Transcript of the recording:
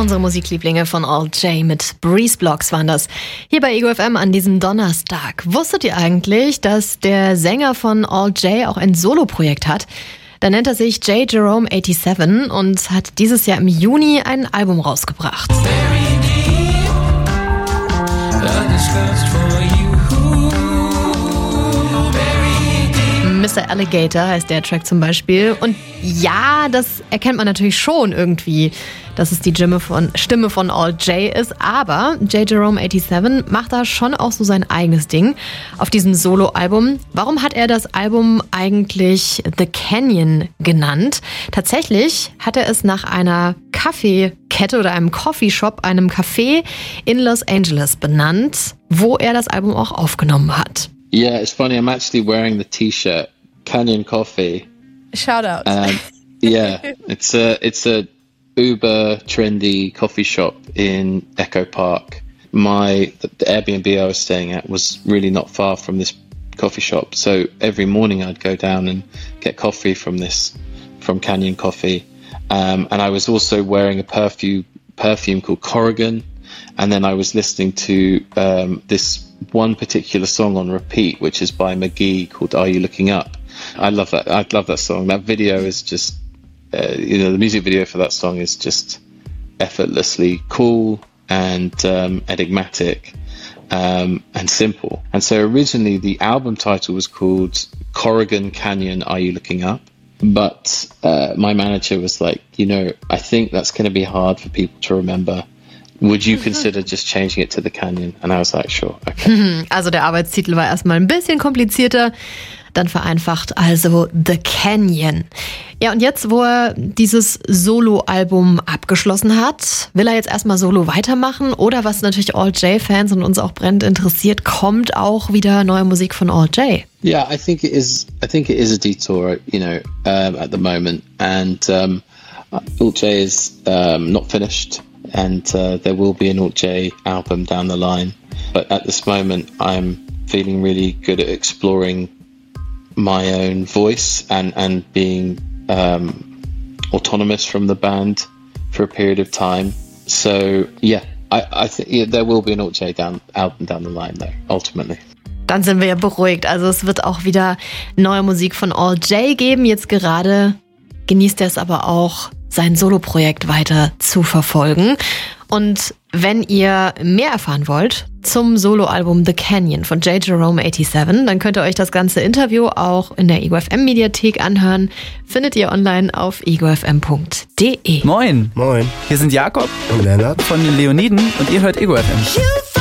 Unsere Musiklieblinge von All J mit Breeze Blocks waren das. Hier bei Ego FM an diesem Donnerstag. Wusstet ihr eigentlich, dass der Sänger von All J auch ein Soloprojekt hat? Da nennt er sich J. Jerome 87 und hat dieses Jahr im Juni ein Album rausgebracht. Mr. Alligator heißt der Track zum Beispiel. Und ja, das erkennt man natürlich schon irgendwie, dass es die Stimme von All J ist. Aber J. Jerome 87 macht da schon auch so sein eigenes Ding auf diesem Solo-Album. Warum hat er das Album eigentlich The Canyon genannt? Tatsächlich hat er es nach einer Kaffeekette oder einem Coffeeshop, einem Café in Los Angeles benannt, wo er das Album auch aufgenommen hat. Yeah, it's funny. I'm actually wearing the T-shirt, Canyon Coffee. Shout out. Yeah, it's a uber trendy coffee shop in Echo Park. The Airbnb I was staying at was really not far from this coffee shop. So every morning I'd go down and get coffee from Canyon Coffee. And I was also wearing a perfume called Corrigan. And then I was listening to this one particular song on repeat, which is by McGee called Are You Looking Up? I love that song. That video is just, the music video for that song is just effortlessly cool and enigmatic and simple. And so originally the album title was called Corrigan Canyon, Are You Looking Up? But my manager was like, I think that's going to be hard for people to remember. Would you consider just changing it to The Canyon? And I was like, sure, okay. Also der Arbeitstitel war erstmal ein bisschen komplizierter, dann vereinfacht also The Canyon. Ja, und jetzt, wo er dieses Solo-Album abgeschlossen hat, will er jetzt erstmal solo weitermachen? Oder was natürlich All J-Fans und uns auch brennend interessiert, kommt auch wieder neue Musik von All J? Yeah, I think it is a detour, at the moment. And All J is not finished. And there will be an Alt J album down the line. But at this moment, I'm feeling really good at exploring my own voice and being autonomous from the band for a period of time. So, yeah, I think there will be an Alt J album down the line, though, ultimately. Dann sind wir ja beruhigt. Also es wird auch wieder neue Musik von All J geben. Jetzt gerade genießt er es aber auch, sein Soloprojekt weiter zu verfolgen. Und wenn ihr mehr erfahren wollt zum Soloalbum The Canyon von J. Jerome 87, dann könnt ihr euch das ganze Interview auch in der Ego FM Mediathek anhören. Findet ihr online auf egofm.de. Moin. Moin. Hier sind Jakob und Lennart von den Leoniden und ihr hört Ego FM.